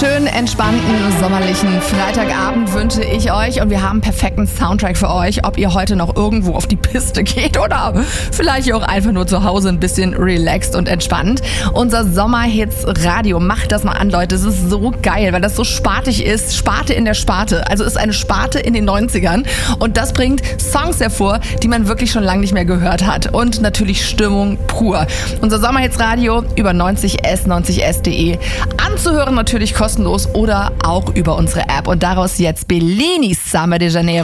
schönen, entspannten, sommerlichen Freitagabend wünsche ich euch und wir haben einen perfekten Soundtrack für euch, ob ihr heute noch irgendwo auf die Piste geht oder vielleicht auch einfach nur zu Hause ein bisschen relaxed und entspannt. Unser Sommerhits-Radio, macht das mal an, Leute, es ist so geil, weil das so spartig ist, Sparte in der Sparte, also ist eine Sparte in den 90ern und das bringt Songs hervor, die man wirklich schon lange nicht mehr gehört hat und natürlich Stimmung pur. Unser Sommerhits-Radio über 90s.de anzuhören, natürlich kostenlos oder auch über unsere App. Und daraus jetzt Bellini Samba de Janeiro.